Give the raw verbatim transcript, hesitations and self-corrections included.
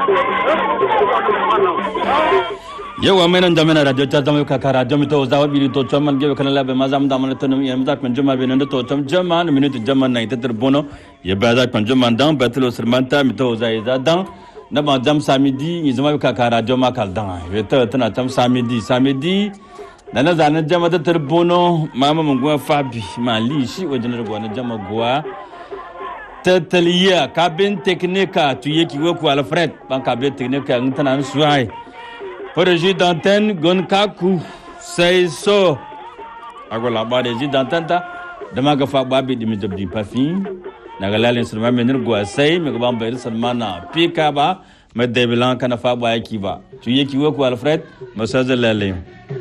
Yawa menan jamena radio ta zama kakara jami to zawa biri to chaman gebe kana labe mazam da man tanum yam da kan jama be nan to cham jama na minute jama na ita bono ye ba da kan jama dan batlo sirmanta mi to za ida dan na ma jam samedi ni zama kakara jama kal dan ye ta tana tam samedi samedi da na zanan jama ta bono mama mun gwa fabi ma li shi wajen rugo na jama gwa tataliya kabin teknika tu yeki wo ko alfred ban kabin teknika ngtana suai Projet d'antenne Gonkaku sai so agola ba de d'antenne da maga fa babi di mi jabdi pafin daga lalin sulma menir go sai me ban bayar salmana pika ba me de bilan kana fa ba yaki ba tu yeki wo ko alfred masaza lalin